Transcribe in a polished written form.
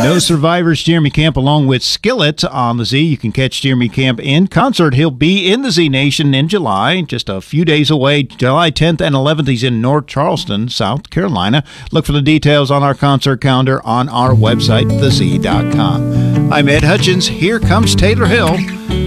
No Survivors, Jeremy Camp, along with Skillet on the Z. You can catch Jeremy Camp in concert. He'll be in the Z Nation in July, just a few days away. July 10th and 11th, he's in North Charleston, South Carolina. Look for the details on our concert calendar on our website, thez.com. I'm Ed Hutchins. Here comes Taylor Hill.